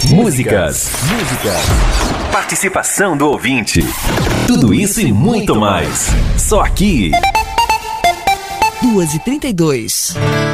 músicas, participação do ouvinte. Tudo isso e muito mais. Só aqui. 2h32.